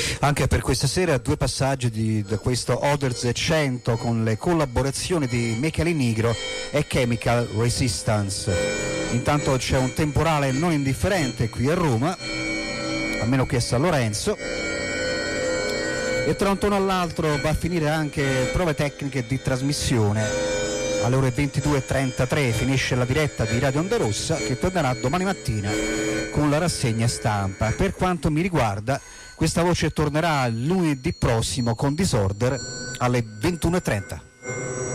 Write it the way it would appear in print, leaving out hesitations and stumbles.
Anche per questa sera 2 passaggi da questo Others 100 con le collaborazioni di Michele Nigro e Chemical Resistance. Intanto c'è un temporale non indifferente qui a Roma, almeno qui a San Lorenzo, e tra un tono all'altro va a finire anche prove tecniche di trasmissione. Alle ore 22.33 finisce la diretta di Radio Onda Rossa, che tornerà domani mattina con la rassegna stampa. Per quanto mi riguarda, questa voce tornerà lunedì prossimo con Disorder alle 21.30.